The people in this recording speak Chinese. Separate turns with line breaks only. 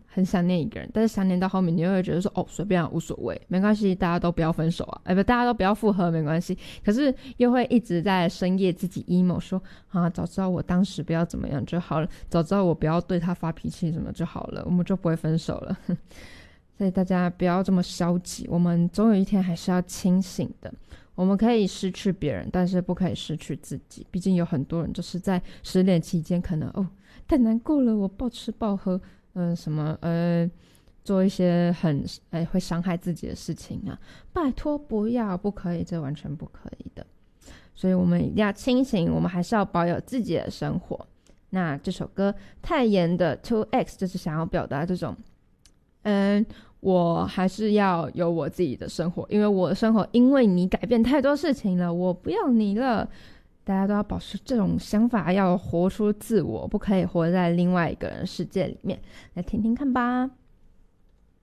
很想念一个人，但是想念到后面你又会觉得说随便无所谓，没关系，大家都不要分手啊，大家都不要复合没关系，可是又会一直在深夜自己 emo 说早知道我当时不要怎么样就好了，早知道我不要对他发脾气什么就好了，我们就不会分手了所以大家不要这么消极，我们总有一天还是要清醒的。我们可以失去别人，但是不可以失去自己，毕竟有很多人就是在失恋期间可能太难过了，我暴吃暴喝做一些会伤害自己的事情啊，拜托不可以，这完全不可以的。所以我们一定要清醒，我们还是要保有自己的生活。那这首歌泰妍的 2X 就是想要表达这种我还是要有我自己的生活，因为我的生活因为你改变太多事情了，我不要你了。大家都要保持这种想法，要活出自我，不可以活在另外一个人世界里面。来听听看吧。